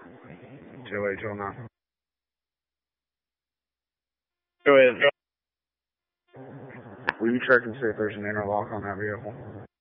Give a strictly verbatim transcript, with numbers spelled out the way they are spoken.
two eight two nine. Go ahead. Will you check and see if there's an interlock on that vehicle?